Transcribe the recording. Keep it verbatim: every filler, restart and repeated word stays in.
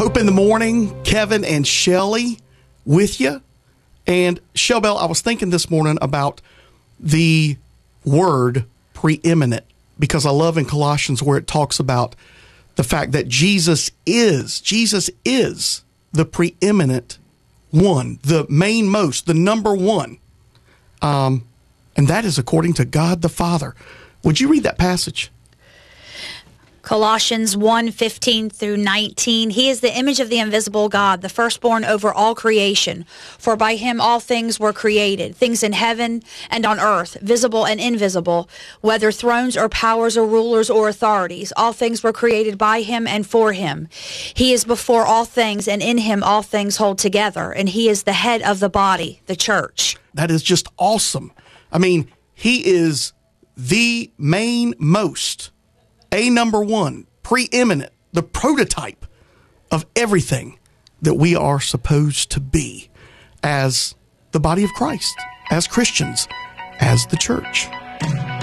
Hope in the Morning, Kevin and Shelley with you. And Shellbell, I was thinking this morning about the word preeminent, because I love in Colossians where it talks about the fact that Jesus is, Jesus is the preeminent one, the main most, the number one. Um, and that is according to God the Father. Would you read that passage? Colossians one, fifteen through nineteen. He is the image of the invisible God, the firstborn over all creation. For by him all things were created, things in heaven and on earth, visible and invisible, whether thrones or powers or rulers or authorities. All things were created by him and for him. He is before all things, and in him all things hold together. And he is the head of the body, the church. That is just awesome. I mean, he is the main most, a number one, preeminent, the prototype of everything that we are supposed to be as the body of Christ, as Christians, as the church.